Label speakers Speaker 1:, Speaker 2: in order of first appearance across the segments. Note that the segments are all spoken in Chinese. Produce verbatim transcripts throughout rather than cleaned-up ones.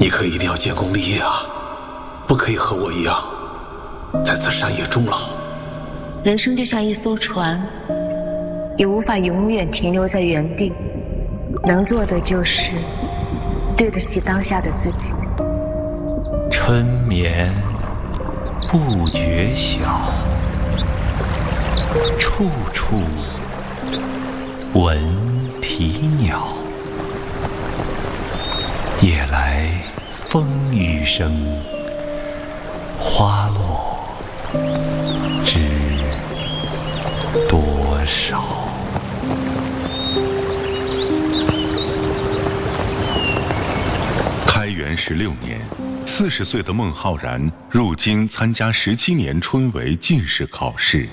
Speaker 1: 你可一定要建功立业啊，不可以和我一样在此山野终老。
Speaker 2: 人生就像一艘船，也无法永远停留在原地，能做的就是对得起当下的自己。
Speaker 3: 春眠不觉晓，处处闻啼鸟。夜来风雨声，花落知多少。
Speaker 4: 开元十六年，四十岁的孟浩然入京参加十七年春闱进士考试。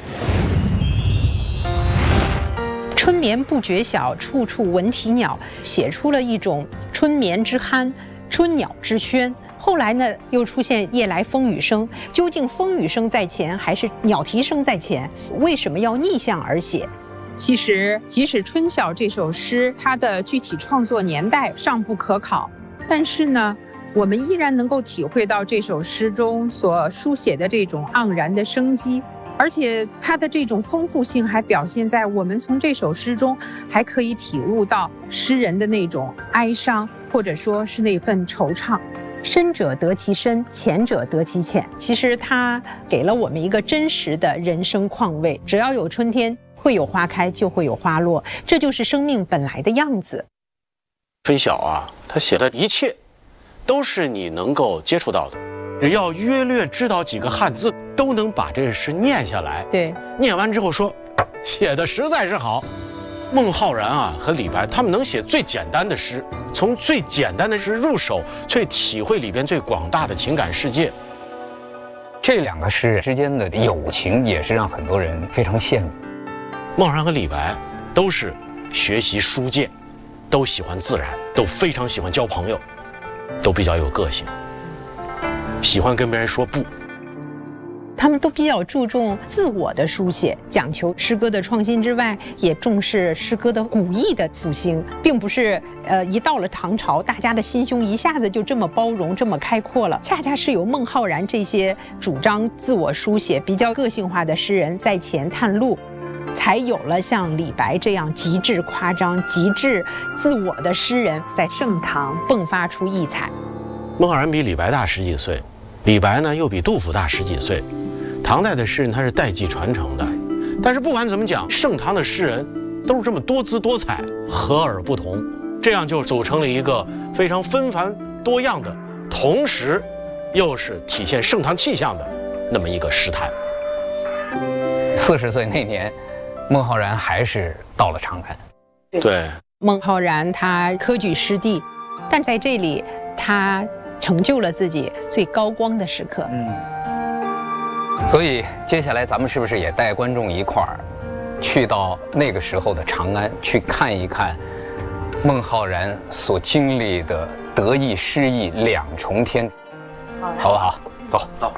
Speaker 5: 春眠不觉晓，处处闻啼鸟，写出了一种春眠之酣、春鸟之喧。后来呢，又出现夜来风雨声，究竟风雨声在前，还是鸟啼声在前？为什么要逆向而写？
Speaker 6: 其实，即使《春晓》这首诗，它的具体创作年代尚不可考，但是呢，我们依然能够体会到这首诗中所书写的这种盎然的生机。而且它的这种丰富性还表现在我们从这首诗中还可以体悟到诗人的那种哀伤，或者说是那份惆怅。
Speaker 5: 深者得其深，浅者得其浅。其实它给了我们一个真实的人生况味，只要有春天，会有花开，就会有花落，这就是生命本来的样子。
Speaker 7: 春晓啊，他写的一切都是你能够接触到的，只要约略知道几个汉字，都能把这诗念下来。
Speaker 5: 对，
Speaker 7: 念完之后说，写的实在是好。孟浩然啊和李白，他们能写最简单的诗，从最简单的诗入手，去体会里边最广大的情感世界。
Speaker 8: 这两个诗人之间的友情也是让很多人非常羡慕。
Speaker 7: 孟浩然和李白都是学习书剑，都喜欢自然，都非常喜欢交朋友，都比较有个性，喜欢跟别人说不。
Speaker 5: 他们都比较注重自我的书写，讲求诗歌的创新之外，也重视诗歌的古意的复兴，并不是呃一到了唐朝，大家的心胸一下子就这么包容、这么开阔了。恰恰是有孟浩然这些主张自我书写、比较个性化的诗人在前探路，才有了像李白这样极致夸张、极致自我的诗人在盛唐迸发出异彩。
Speaker 7: 孟浩然比李白大十几岁，李白呢又比杜甫大十几岁。唐代的诗人他是代际传承的，但是不管怎么讲，盛唐的诗人都是这么多姿多彩、和而不同，这样就组成了一个非常纷繁多样的，同时又是体现盛唐气象的那么一个诗坛。
Speaker 8: 四十岁那年，孟浩然还是到了长安。
Speaker 7: 对，
Speaker 5: 孟浩然他科举失第，但在这里他成就了自己最高光的时刻。
Speaker 8: 嗯。所以接下来咱们是不是也带观众一块儿去到那个时候的长安，去看一看孟浩然所经历的得意失意两重天，好不好？走走。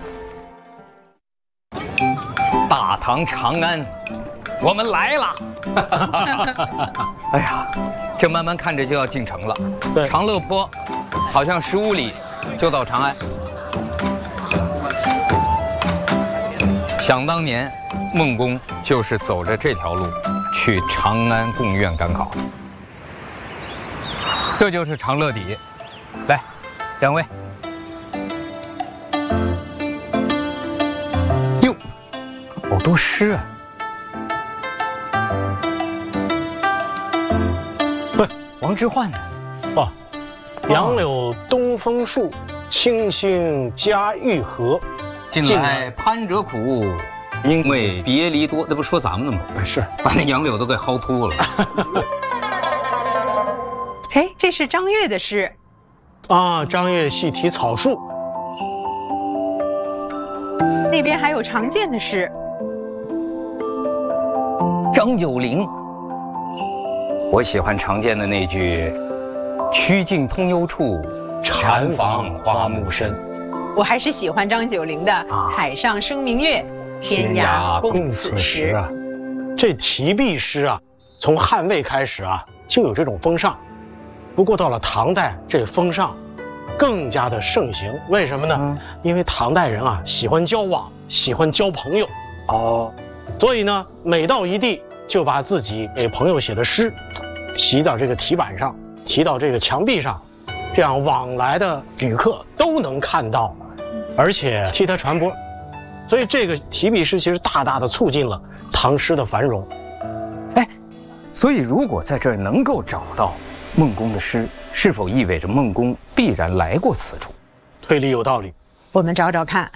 Speaker 8: 大唐长安，我们来了！哎呀，这慢慢看着就要进城了。对，长乐坡好像十五里就到长安。想当年，孟公就是走着这条路去长安贡院赶考。这就是长乐底，来，两位。哟，好多诗啊！
Speaker 9: 不，
Speaker 8: 王之涣呢？
Speaker 9: 哦，杨柳东风树，青青家玉河。
Speaker 8: 近来攀折苦，因为别离多。那不说咱们的吗？
Speaker 9: 是，
Speaker 8: 把那杨柳都给薅秃了。
Speaker 5: 哎，这是张悦的诗
Speaker 9: 啊，张悦细题草树。
Speaker 5: 那边还有常见的诗，
Speaker 8: 张九龄。我喜欢常见的那句“曲径通幽处，禅房花木深”。
Speaker 5: 我还是喜欢张九龄的“海上生明月，天涯共此时”啊。
Speaker 9: 这题壁诗啊，从汉魏开始啊就有这种风尚，不过到了唐代，这风尚更加的盛行。为什么呢？嗯、因为唐代人啊喜欢交往，喜欢交朋友。哦，所以呢，每到一地就把自己给朋友写的诗题到这个题板上，题到这个墙壁上，这样往来的旅客都能看到，而且替他传播。所以这个题壁诗其实大大的促进了唐诗的繁荣。
Speaker 8: 哎，所以如果在这儿能够找到孟公的诗，是否意味着孟公必然来过此处？
Speaker 9: 推理有道理，
Speaker 5: 我们找找看。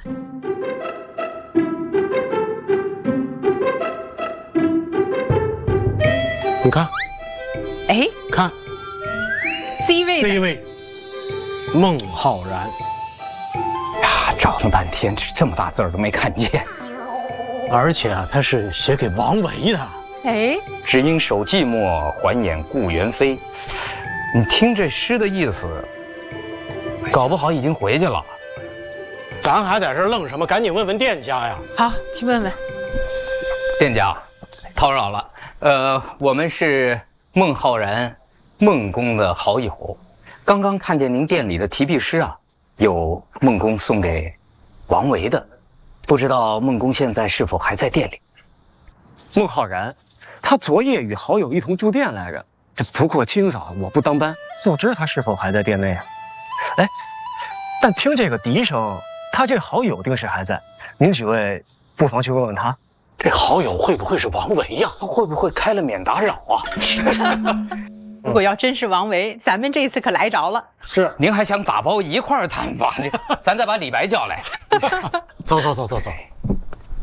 Speaker 9: 你看，
Speaker 5: 哎，
Speaker 9: 看
Speaker 5: C 位
Speaker 9: ，C 位，孟浩然。
Speaker 8: 呀，找了半天，这么大字儿都没看见。
Speaker 9: 而且啊，他是写给王维的。
Speaker 5: 哎，
Speaker 8: 只因守寂寞，还掩故园飞。你听这诗的意思，搞不好已经回去了。
Speaker 9: 咱还在这儿愣什么？赶紧问问店家呀！
Speaker 5: 好，去问问。
Speaker 8: 店家，叨扰了。呃，我们是孟浩然，孟公的好友。刚刚看见您店里的题壁诗啊，有孟公送给王维的，不知道孟公现在是否还在店里？
Speaker 10: 孟浩然，他昨夜与好友一同住店来着。这不过今早我不当班，不知他是否还在店内啊？哎，但听这个笛声，他这好友定是还在。您几位不妨去问问他，
Speaker 9: 这好友会不会是王维呀？
Speaker 8: 会不会开了免打扰啊？
Speaker 5: 如果要真是王维，咱们这次可来着了。
Speaker 9: 是，
Speaker 8: 您还想打包一块儿谈吧？咱再把李白叫来。
Speaker 9: 走走走走走。